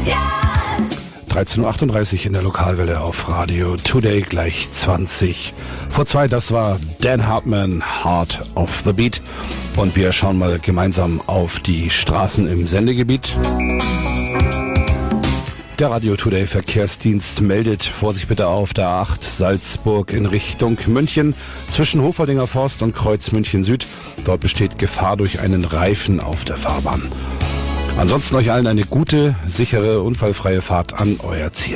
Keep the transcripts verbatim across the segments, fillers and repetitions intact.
dreizehn Uhr achtunddreißig in der Lokalwelle auf Radio Today, gleich zwanzig vor zwei. Das war Dan Hartman, Heart of the Beat. Und wir schauen mal gemeinsam auf die Straßen im Sendegebiet. Der Radio Today Verkehrsdienst meldet Vorsicht bitte auf der A acht Salzburg in Richtung München zwischen Hoferdinger Forst und Kreuz München Süd. Dort besteht Gefahr durch einen Reifen auf der Fahrbahn. Ansonsten euch allen eine gute, sichere, unfallfreie Fahrt an euer Ziel.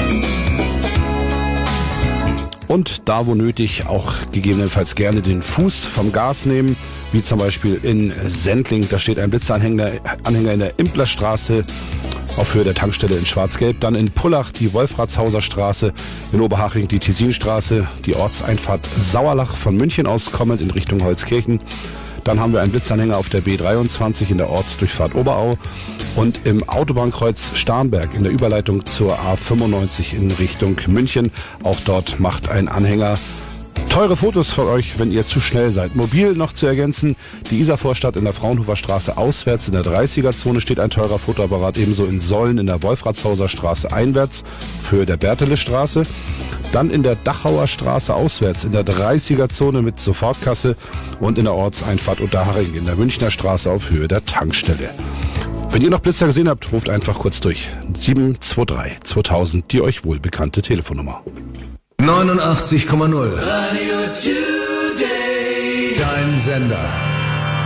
Und da wo nötig auch gegebenenfalls gerne den Fuß vom Gas nehmen, wie zum Beispiel in Sendling. Da steht ein Blitzanhänger Anhänger in der Implerstraße auf Höhe der Tankstelle in Schwarz-Gelb. Dann in Pullach die Wolfratshauser Straße, in Oberhaching die Tessinstraße, die Ortseinfahrt Sauerlach von München aus kommend in Richtung Holzkirchen. Dann haben wir einen Blitzanhänger auf der B dreiundzwanzig in der Ortsdurchfahrt Oberau und im Autobahnkreuz Starnberg in der Überleitung zur A fünfundneunzig in Richtung München. Auch dort macht ein Anhänger teure Fotos von euch, wenn ihr zu schnell seid. Mobil noch zu ergänzen, die Isarvorstadt in der Fraunhofer Straße auswärts in der dreißiger-Zone steht ein teurer Fotoapparat, ebenso in Sollen in der Wolfratshauser Straße einwärts für der Bertele-Straße. Dann in der Dachauer Straße auswärts in der dreißiger-Zone mit Sofortkasse und in der Ortseinfahrt Unterhaching in der Münchner Straße auf Höhe der Tankstelle. Wenn ihr noch Blitzer gesehen habt, ruft einfach kurz durch. sieben zwei drei zweitausend, die euch wohl bekannte Telefonnummer. neunundachtzig Komma null Radio Today. Dein Sender.